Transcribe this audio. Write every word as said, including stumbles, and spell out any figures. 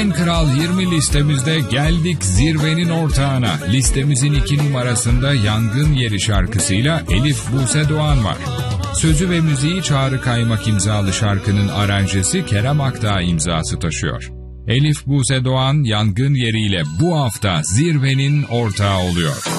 En Kral yirmi listemizde geldik zirvenin ortağına. Listemizin iki numarasında Yangın Yeri şarkısıyla Elif Buse Doğan var. Sözü ve müziği Çağrı Kaymak imzalı şarkının aranjesi Kerem Akdağ imzası taşıyor. Elif Buse Doğan Yangın Yeri ile bu hafta zirvenin ortağı oluyor.